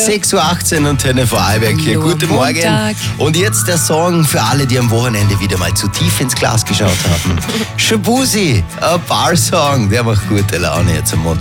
6.18 Uhr und Tenne Vorarlberg hier. Hallo, Guten Morgen. Montag. Und jetzt der Song für alle, die am Wochenende wieder mal zu tief ins Glas geschaut haben. Shabuzi, ein Bar-Song. Der macht gute Laune jetzt am Montag.